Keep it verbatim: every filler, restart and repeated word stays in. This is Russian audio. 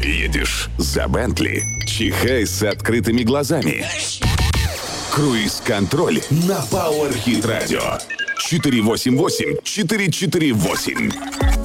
Едешь за Бентли? Чихай с открытыми глазами. Круиз-контроль на Power Hit Radio. четыре восемь восемь четыре четыре восемь.